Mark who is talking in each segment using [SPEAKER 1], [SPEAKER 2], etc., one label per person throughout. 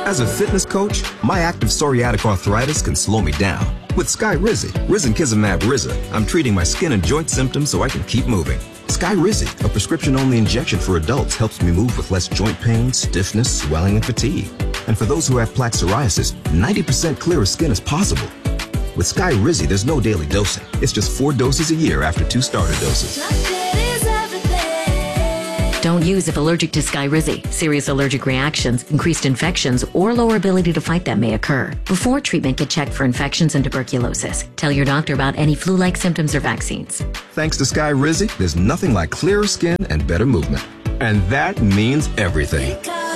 [SPEAKER 1] As a fitness coach, my active psoriatic arthritis can slow me down. With Skyrizi, Risankizumab Riza, I'm treating my skin and joint symptoms so I can keep moving. Skyrizi, a prescription-only injection for adults, helps me move with less joint pain, stiffness, swelling, and fatigue. And for those who have plaque psoriasis, 90% clearer skin is possible. With Skyrizi, there's no daily dosing. It's just 4 doses a year after 2 starter doses.
[SPEAKER 2] Don't use if allergic to Skyrizi. Serious allergic reactions, increased infections, or lower ability to fight them may occur. Before treatment, get checked for infections and tuberculosis. Tell your doctor about any flu-like symptoms or vaccines.
[SPEAKER 1] Thanks to Skyrizi, there's nothing like clearer skin and better movement. And that means everything.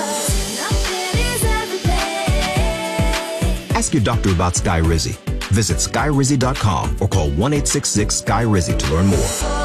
[SPEAKER 1] Ask your doctor about Skyrizi. Visit Skyrizi.com or call 1-866-SKY-RIZI to learn more.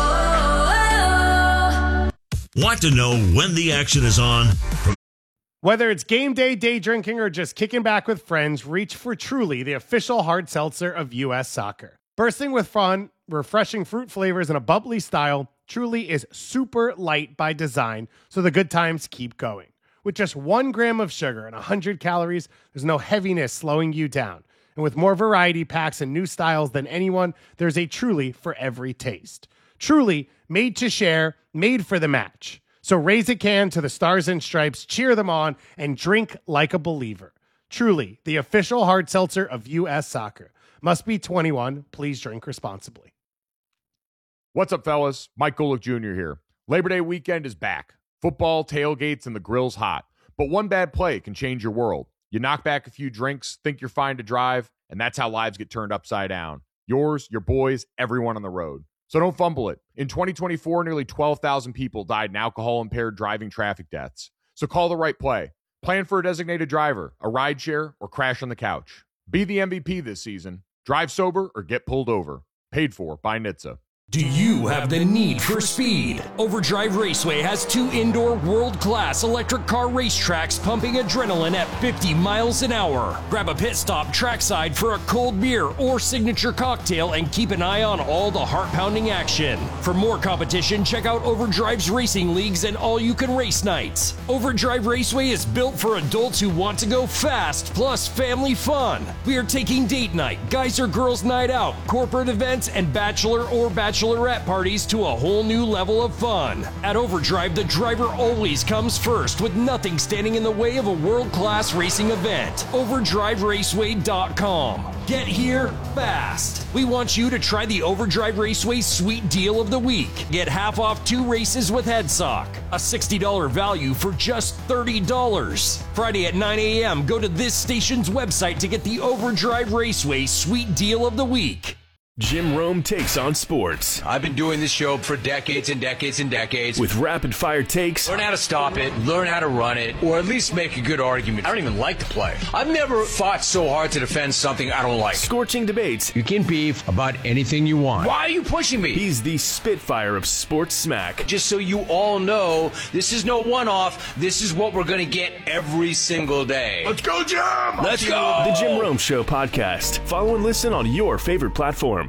[SPEAKER 3] Want to know when the action is on?
[SPEAKER 4] Whether it's game day, day drinking, or just kicking back with friends, reach for Truly, the official hard seltzer of U.S. soccer. Bursting with fun, refreshing fruit flavors, and a bubbly style, Truly is super light by design, so the good times keep going. With just 1 gram of sugar and 100 calories, there's no heaviness slowing you down. And with more variety packs and new styles than anyone, there's a Truly for every taste. Truly, made to share, made for the match. So raise a can to the Stars and Stripes, cheer them on, and drink like a believer. Truly, the official hard seltzer of U.S. soccer. Must be 21. Please drink responsibly.
[SPEAKER 5] What's up, fellas? Mike Golick Jr. here. Labor Day weekend is back. Football, tailgates, and the grill's hot. But one bad play can change your world. You knock back a few drinks, think you're fine to drive, and that's how lives get turned upside down. Yours, your boys, everyone on the road. So don't fumble it. In 2024, nearly 12,000 people died in alcohol-impaired driving traffic deaths. So call the right play. Plan for a designated driver, a rideshare, or crash on the couch. Be the MVP this season. Drive sober or get pulled over. Paid for by NHTSA.
[SPEAKER 6] Do you have the need for speed? Overdrive Raceway has 2 indoor world-class electric car racetracks pumping adrenaline at 50 miles an hour. Grab a pit stop trackside for a cold beer or signature cocktail and keep an eye on all the heart-pounding action. For more competition, check out Overdrive's racing leagues and all-you-can-race nights. Overdrive Raceway is built for adults who want to go fast, plus family fun. We are taking date night, guys or girls night out, corporate events, and bachelor or bachelorette parties to a whole new level of fun. At Overdrive, the driver always comes first, with nothing standing in the way of a world-class racing event. OverdriveRaceway.com. Get here fast. We want you to try the Overdrive Raceway Sweet Deal of the Week. Get half off 2 races with HeadSock. A $60 value for just $30. Friday at 9 a.m., go to this station's website to get the Overdrive Raceway Sweet Deal of the Week.
[SPEAKER 7] Jim Rome takes on sports.
[SPEAKER 8] I've been doing this show for decades and decades and decades.
[SPEAKER 7] With rapid-fire takes.
[SPEAKER 8] Learn how to stop it, learn how to run it, or at least make a good argument. I don't even like the play. I've never fought so hard to defend something I don't like.
[SPEAKER 7] Scorching debates.
[SPEAKER 8] You can beef about anything you want. Why are you pushing me?
[SPEAKER 7] He's the Spitfire of sports smack.
[SPEAKER 8] Just so you all know, this is no one-off. This is what we're going to get every single day.
[SPEAKER 9] Let's go, Jim!
[SPEAKER 8] Let's go!
[SPEAKER 7] The Jim Rome Show podcast. Follow and listen on your favorite platform.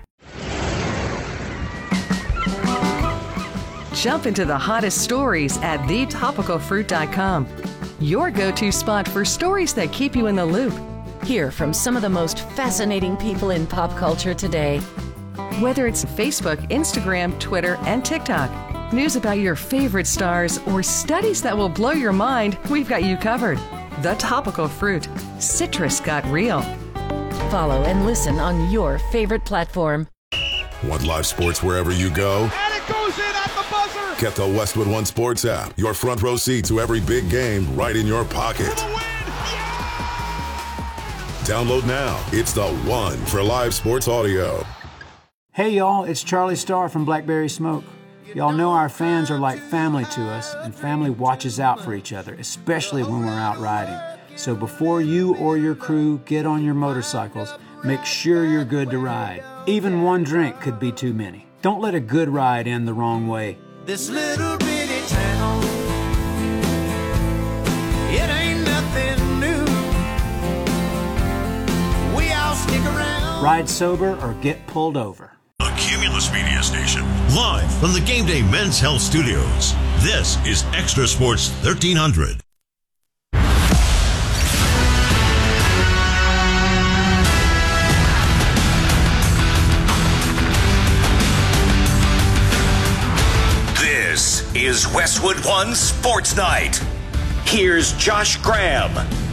[SPEAKER 10] Jump into the hottest stories at thetopicalfruit.com. Your go-to spot for stories that keep you in the loop.
[SPEAKER 2] Hear from some of the most fascinating people in pop culture today.
[SPEAKER 10] Whether it's Facebook, Instagram, Twitter, and TikTok, news about your favorite stars, or studies that will blow your mind, we've got you covered. The Topical Fruit. Citrus got real.
[SPEAKER 2] Follow and listen on your favorite platform.
[SPEAKER 9] Want live sports wherever you go?
[SPEAKER 11] And it goes in at the buzzer!
[SPEAKER 9] Get the Westwood One Sports app. Your front row seat to every big game right in your pocket.
[SPEAKER 11] For the win! Yeah!
[SPEAKER 9] Download now. It's the one for live sports audio.
[SPEAKER 12] Hey y'all, it's Charlie Starr from Blackberry Smoke. Y'all know our fans are like family to us, and family watches out for each other, especially when we're out riding. So before you or your crew get on your motorcycles, make sure you're good to ride. Even one drink could be too many. Don't let a good ride end the wrong way.
[SPEAKER 13] This little bitty town, it ain't nothing new. We all stick around.
[SPEAKER 12] Ride sober or get pulled over.
[SPEAKER 3] A Cumulus Media Station, live from the Game Day Men's Health Studios. This is Extra Sports 1300. Westwood One Sports Night. Here's Josh Graham.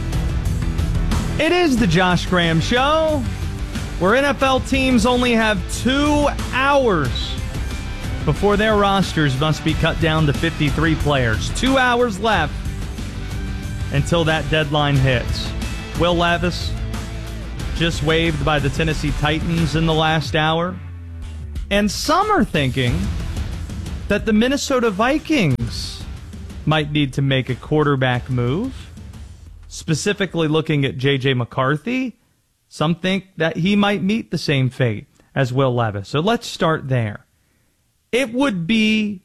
[SPEAKER 14] It is the Josh Graham Show, where NFL teams only have 2 hours before their rosters must be cut down to 53 players. 2 hours left until that deadline hits. Will Levis just waived by the Tennessee Titans in the last hour. And some are thinking that the Minnesota Vikings might need to make a quarterback move, specifically looking at J.J. McCarthy. Some think that he might meet the same fate as Will Levis. So let's start there. It would be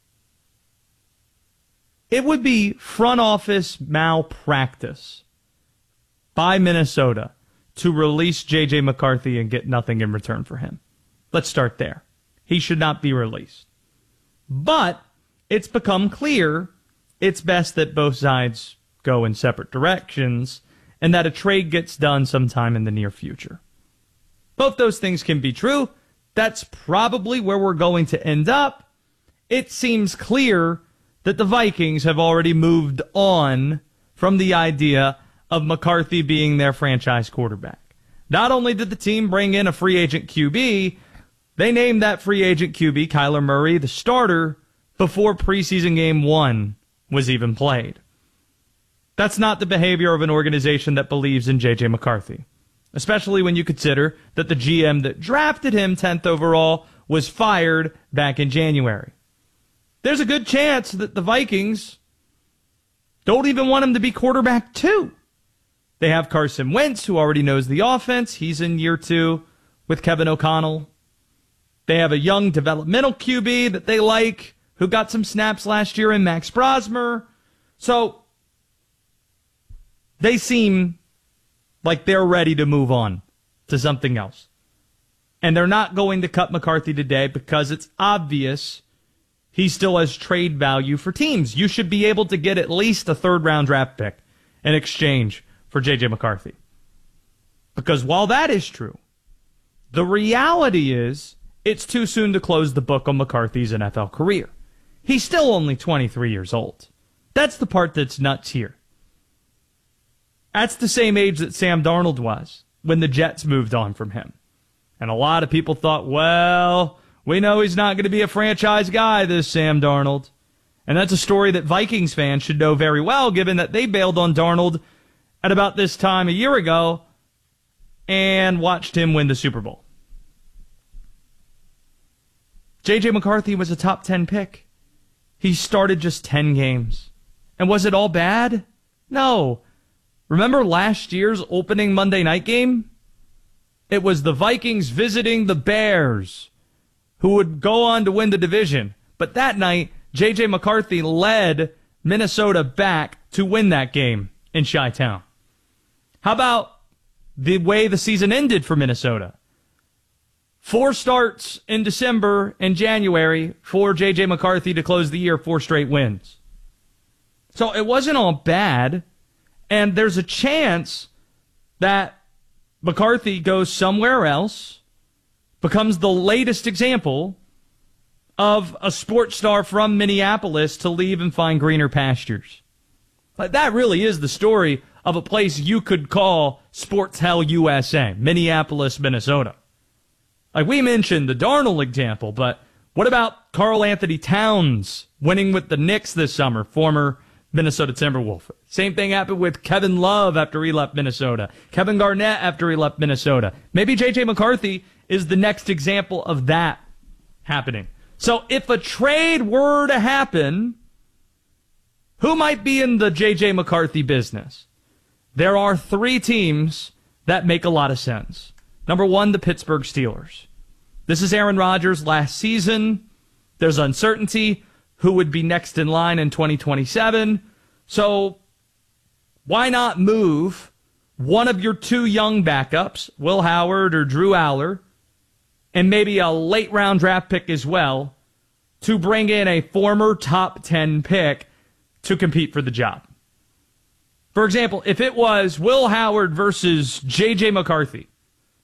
[SPEAKER 14] front office malpractice by Minnesota to release J.J. McCarthy and get nothing in return for him. Let's start there. He should not be released. But it's become clear it's best that both sides go in separate directions and that a trade gets done sometime in the near future. Both those things can be true. That's probably where we're going to end up. It seems clear that the Vikings have already moved on from the idea of McCarthy being their franchise quarterback. Not only did the team bring in a free agent QB, they named that free agent QB, Kyler Murray, the starter before preseason game 1 was even played. That's not the behavior of an organization that believes in J.J. McCarthy, especially when you consider that the GM that drafted him 10th overall was fired back in January. There's a good chance that the Vikings don't even want him to be quarterback 2. They have Carson Wentz, who already knows the offense. He's in year 2 with Kevin O'Connell. They have a young developmental QB that they like, who got some snaps last year in Max Brosmer. So they seem like they're ready to move on to something else. And they're not going to cut McCarthy today because it's obvious he still has trade value for teams. You should be able to get at least a third-round draft pick in exchange for J.J. McCarthy. Because while that is true, the reality is it's too soon to close the book on McCarthy's NFL career. He's still only 23 years old. That's the part that's nuts here. That's the same age that Sam Darnold was when the Jets moved on from him. And a lot of people thought, well, we know he's not going to be a franchise guy, this Sam Darnold. And that's a story that Vikings fans should know very well, given that they bailed on Darnold at about this time a year ago and watched him win the Super Bowl. J.J. McCarthy was a top 10 pick. He started just 10 games. And was it all bad? No. Remember last year's opening Monday night game? It was the Vikings visiting the Bears, who would go on to win the division. But that night, J.J. McCarthy led Minnesota back to win that game in Chi-Town. How about the way the season ended for Minnesota? 4 starts in December and January for J.J. McCarthy to close the year, 4 straight wins. So it wasn't all bad, and there's a chance that McCarthy goes somewhere else, becomes the latest example of a sports star from Minneapolis to leave and find greener pastures. Like, that really is the story of a place you could call Sports Hell USA, Minneapolis, Minnesota. Like, we mentioned the Darnold example, but what about Karl Anthony Towns winning with the Knicks this summer, former Minnesota Timberwolf? Same thing happened with Kevin Love after he left Minnesota, Kevin Garnett after he left Minnesota. Maybe J.J. McCarthy is the next example of that happening. So if a trade were to happen, who might be in the J.J. McCarthy business? There are 3 teams that make a lot of sense. Number 1, the Pittsburgh Steelers. This is Aaron Rodgers last season. There's uncertainty who would be next in line in 2027. So why not move one of your 2 young backups, Will Howard or Drew Aller, and maybe a late-round draft pick as well, to bring in a former top 10 pick to compete for the job? For example, if it was Will Howard versus J.J. McCarthy,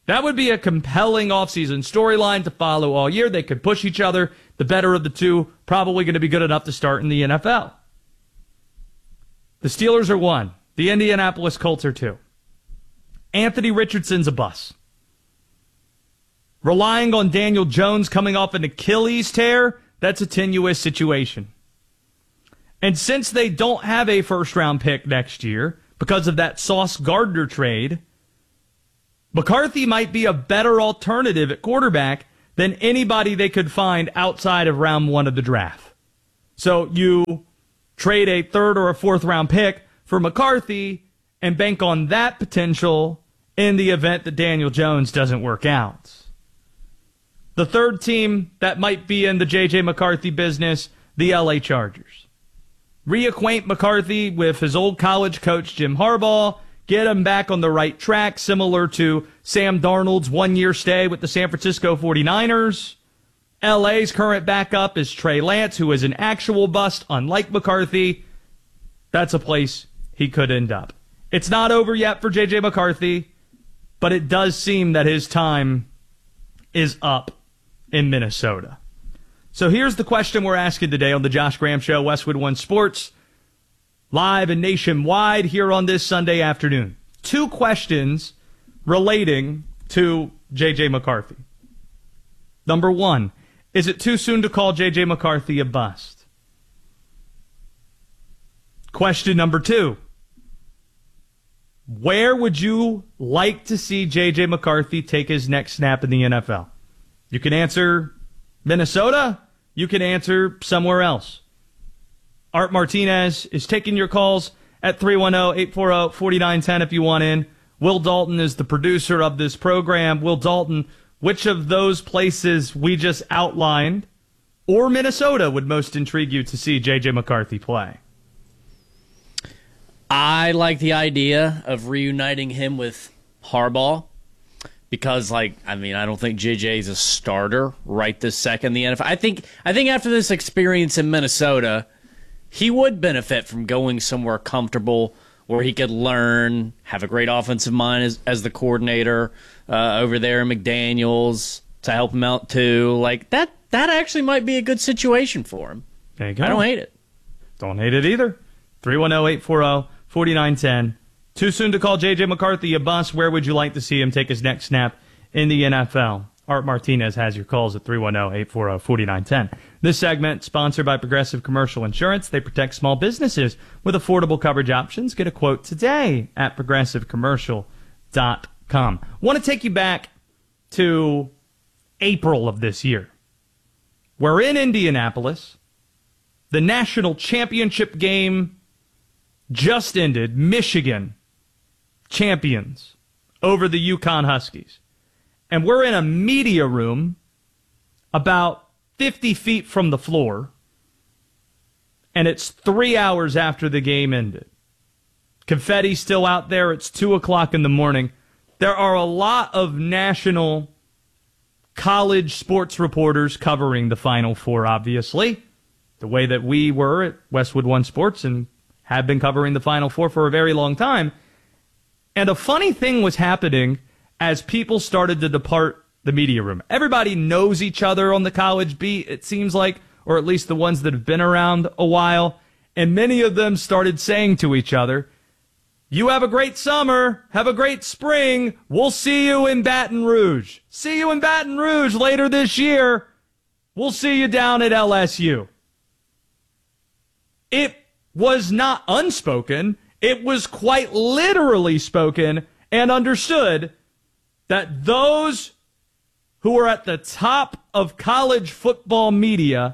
[SPEAKER 14] That would be a compelling offseason storyline to follow all year. They could push each other. The better of the two, probably going to be good enough to start in the NFL. The Steelers are 1. The Indianapolis Colts are 2. Anthony Richardson's a bust. Relying on Daniel Jones coming off an Achilles tear, that's a tenuous situation. And since they don't have a first-round pick next year because of that Sauce Gardner trade, McCarthy might be a better alternative at quarterback than anybody they could find outside of round 1 of the draft. So you trade a 3rd or a 4th round pick for McCarthy and bank on that potential in the event that Daniel Jones doesn't work out. The third team that might be in the J.J. McCarthy business, the L.A. Chargers. Reacquaint McCarthy with his old college coach, Jim Harbaugh. Get him back on the right track, similar to Sam Darnold's 1-year stay with the San Francisco 49ers. L.A.'s current backup is Trey Lance, who is an actual bust, unlike McCarthy. That's a place he could end up. It's not over yet for J.J. McCarthy, but it does seem that his time is up in Minnesota. So here's the question we're asking today on the Josh Graham Show, Westwood One Sports, live and nationwide here on this Sunday afternoon. 2 questions relating to J.J. McCarthy. Number 1, is it too soon to call J.J. McCarthy a bust? Question number 2, where would you like to see J.J. McCarthy take his next snap in the NFL? You can answer Minnesota. You can answer somewhere else. Art Martinez is taking your calls at 310-840-4910 if you want in. Will Dalton is the producer of this program. Will Dalton, which of those places we just outlined or Minnesota would most intrigue you to see J.J. McCarthy play?
[SPEAKER 15] I like the idea of reuniting him with Harbaugh because, I don't think JJ's a starter right this second in the NFL. I think after this experience in Minnesota, he would benefit from going somewhere comfortable where he could learn, have a great offensive mind as the coordinator over there in McDaniels to help him out too. That actually might be a good situation for him.
[SPEAKER 14] There you go.
[SPEAKER 15] I don't hate it.
[SPEAKER 14] Don't hate it either. 310-840-4910. Too soon to call J.J. McCarthy a bust. Where would you like to see him take his next snap in the NFL? Art Martinez has your calls at 310-840-4910. This segment sponsored by Progressive Commercial Insurance. They protect small businesses with affordable coverage options. Get a quote today at progressivecommercial.com. Want to take you back to April of this year. We're in Indianapolis. The national championship game just ended. Michigan champions over the UConn Huskies. And we're in a media room about 50 feet from the floor, and it's 3 hours after the game ended. Confetti's still out there. It's 2 o'clock in the morning. There are a lot of national college sports reporters covering the Final Four, obviously, the way that we were at Westwood One Sports and have been covering the Final Four for a very long time. And a funny thing was happening as people started to depart the media room. Everybody knows each other on the college beat, it seems like, or at least the ones that have been around a while. And many of them started saying to each other, "You have a great summer, have a great spring, we'll see you in Baton Rouge. See you in Baton Rouge later this year. We'll see you down at LSU." It was not unspoken. It was quite literally spoken and understood that those who are at the top of college football media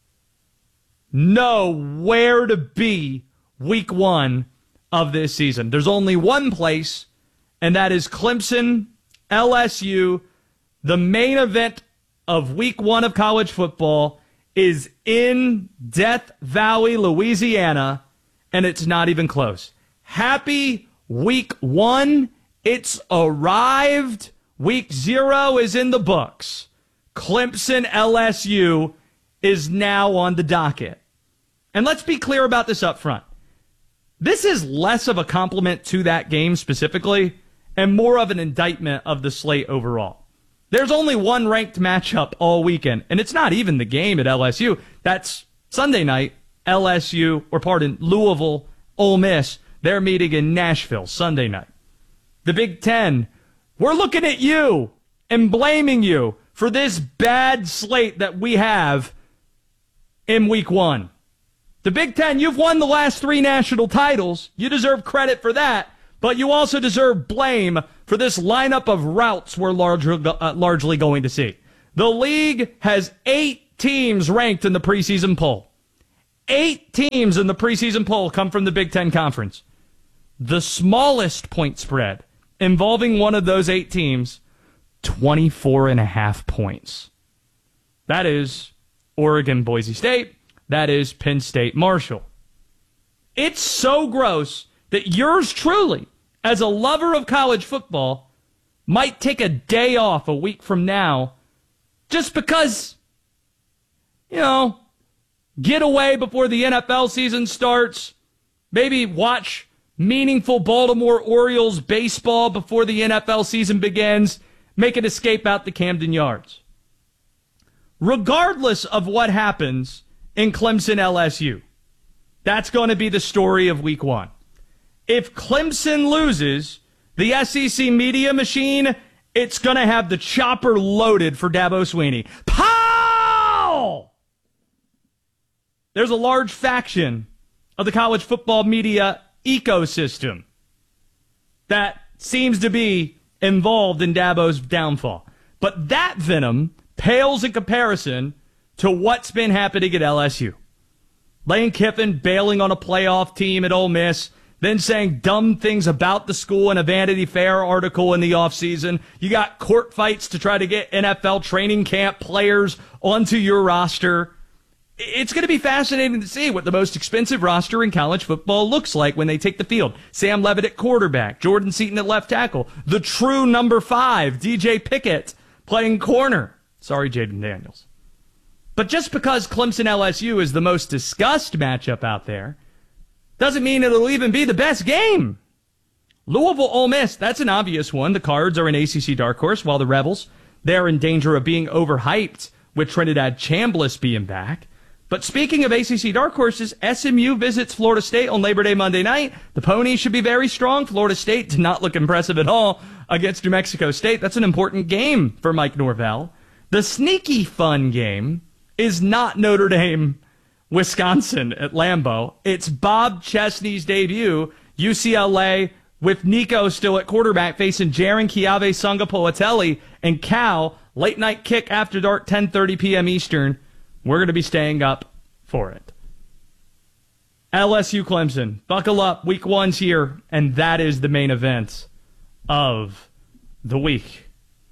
[SPEAKER 14] know where to be week 1 of this season. There's only one place, and that is Clemson, LSU. The main event of week 1 of college football is in Death Valley, Louisiana, and it's not even close. Happy week 1. It's arrived. Week 0 is in the books. Clemson LSU is now on the docket. And let's be clear about this up front. This is less of a compliment to that game specifically and more of an indictment of the slate overall. There's only one ranked matchup all weekend, and it's not even the game at LSU. That's Sunday night, Louisville, Ole Miss. They're meeting in Nashville Sunday night. The Big Ten, we're looking at you and blaming you for this bad slate that we have in week one. The Big Ten, you've won the last 3 national titles. You deserve credit for that, but you also deserve blame for this lineup of routes we're largely going to see. The league has 8 teams ranked in the preseason poll. 8 teams in the preseason poll come from the Big Ten Conference. The smallest point spread involving one of those 8 teams, 24.5 points. That is Oregon, Boise State. That is Penn State, Marshall. It's so gross that yours truly, as a lover of college football, might take a day off a week from now just because, get away before the NFL season starts, maybe watch meaningful Baltimore Orioles baseball before the NFL season begins, make an escape out to Camden Yards. Regardless of what happens in Clemson LSU, that's going to be the story of week one. If Clemson loses, the SEC media machine, it's going to have the chopper loaded for Dabo Swinney. Pow! There's a large faction of the college football media ecosystem that seems to be involved in Dabo's downfall. But that venom pales in comparison to what's been happening at LSU. Lane Kiffin bailing on a playoff team at Ole Miss, then saying dumb things about the school in a Vanity Fair article in the offseason. You got court fights to try to get NFL training camp players onto your roster. It's going to be fascinating to see what the most expensive roster in college football looks like when they take the field. Sam Levitt at quarterback, Jordan Seaton at left tackle, the true number 5, DJ Pickett, playing corner. Sorry, Jaden Daniels. But just because Clemson LSU is the most discussed matchup out there doesn't mean it'll even be the best game. Louisville Ole Miss, that's an obvious one. The Cards are an ACC dark horse, while the Rebels, they're in danger of being overhyped with Trinidad Chambliss being back. But speaking of ACC dark horses, SMU visits Florida State on Labor Day Monday night. The Ponies should be very strong. Florida State did not look impressive at all against New Mexico State. That's an important game for Mike Norvell. The sneaky fun game is not Notre Dame, Wisconsin at Lambeau. It's Bob Chesney's debut, UCLA, with Nico still at quarterback, facing Jaron Kiave Sungapolatelli and Cal. Late night kick after dark, 10:30 p.m. Eastern. We're going to be staying up for it. LSU Clemson. Buckle up. Week one's here, and that is the main event of the week.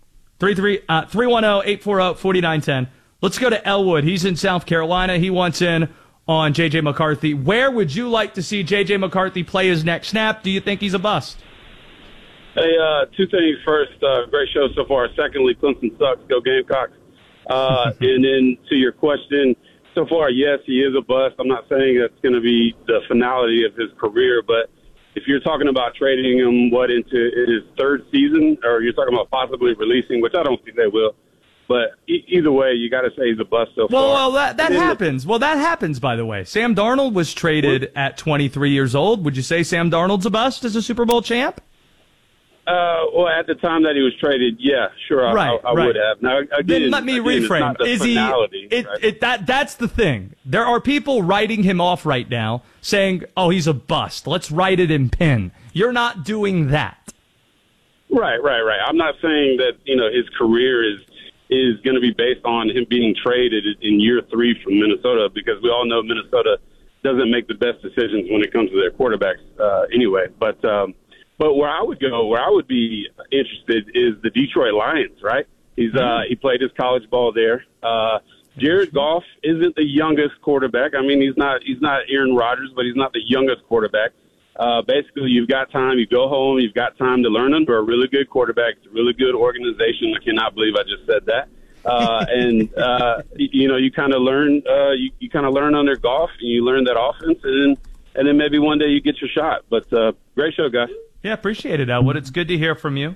[SPEAKER 14] 310-840-4910. Let's go to Elwood. He's in South Carolina. He wants in on J.J. McCarthy. Where would you like to see J.J. McCarthy play his next snap? Do you think he's a bust?
[SPEAKER 16] Hey, 2 things. First, great show so far. Secondly, Clemson sucks. Go Gamecocks. And then to your question, so far, yes, he is a bust. I'm not saying that's going to be the finality of his career, but if you're talking about trading him, into his 3rd season, or you're talking about possibly releasing, which I don't think they will, but either way, you got to say he's a bust so far.
[SPEAKER 14] Well, that happens. That happens, by the way. Sam Darnold was traded at 23 years old. Would you say Sam Darnold's a bust as a Super Bowl champ?
[SPEAKER 16] Well, at the time that he was traded, yeah, sure, I would have. Now, again,
[SPEAKER 14] then let me reframe. Is
[SPEAKER 16] finality,
[SPEAKER 14] he? That's the thing. There are people writing him off right now, saying, "Oh, he's a bust. Let's write it in pen." You're not doing that.
[SPEAKER 16] Right. I'm not saying that his career is going to be based on him being traded in year 3 from Minnesota, because we all know Minnesota doesn't make the best decisions when it comes to their quarterbacks anyway. But where I would be interested is the Detroit Lions, right? He played his college ball there. Jared Goff isn't the youngest quarterback. I mean, he's not Aaron Rodgers, but he's not the youngest quarterback. Basically, you've got time. You go home. You've got time to learn under a really good quarterback. It's a really good organization. I cannot believe I just said that. You kind of learn. You kind of learn under Goff, and you learn that offense, and then maybe one day you get your shot. But great show, guys.
[SPEAKER 14] Yeah, appreciate it, Elwood. It's good to hear from you.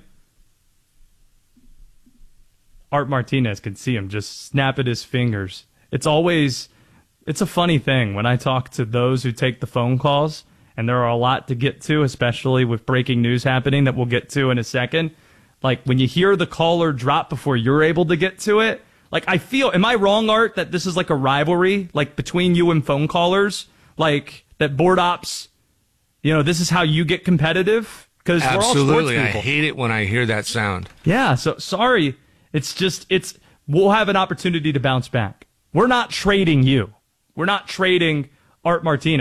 [SPEAKER 14] Art Martinez can see him just snap at his fingers. It's a funny thing when I talk to those who take the phone calls, and there are a lot to get to, especially with breaking news happening that we'll get to in a second. Like, when you hear the caller drop before you're able to get to it, like, I feel, am I wrong, Art, that this is like a rivalry, like, between you and phone callers? Like, that board ops, this is how you get competitive? Because we're all sports people.
[SPEAKER 17] Absolutely. I hate it when I hear that sound.
[SPEAKER 14] Yeah, so sorry. We'll have an opportunity to bounce back. We're not trading you. We're not trading Art Martinez.